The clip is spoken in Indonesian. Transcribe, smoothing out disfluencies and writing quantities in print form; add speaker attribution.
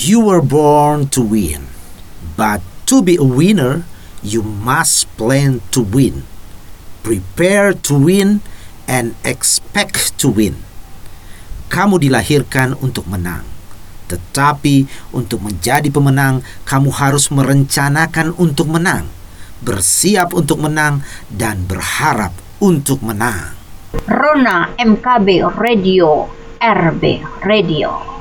Speaker 1: You were born to win, but to be a winner, you must plan to win. Prepare to win and expect to win. Kamu dilahirkan untuk menang, tetapi untuk menjadi pemenang, kamu harus merencanakan untuk menang, bersiap untuk menang, dan berharap untuk menang.
Speaker 2: Rona MKB Radio, RB Radio.